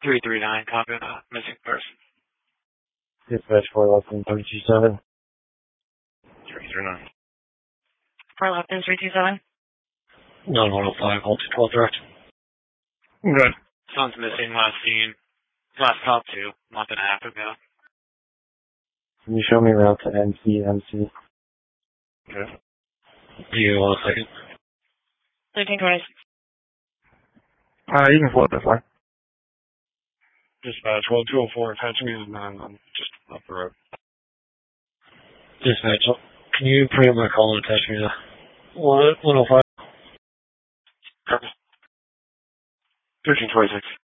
339, copy of missing person. Dispatch 411-327. 339. 411-327. 9105, hold to 12 direct. Good. Son's missing, last seen. Last talked to, month and a half ago. Can you show me route to NCMC? Okay. Do you want a second? 1326. You can float that far. Dispatch, 204, attach me and I'm just up the road. Dispatch, can you pre up my call and attach me to 105? 1326.